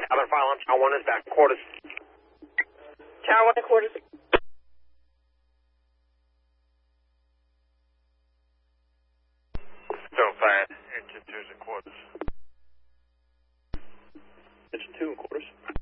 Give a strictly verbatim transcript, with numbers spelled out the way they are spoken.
Other file on Tower one is back quarters. Tower one quarters. Zone five, engine two and quarters. Engine two and quarters.